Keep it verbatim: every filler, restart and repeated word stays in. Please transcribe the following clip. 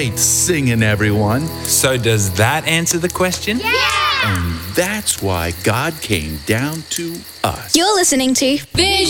great singing, everyone. So does that answer the question? And that's why God came down to us. You're listening to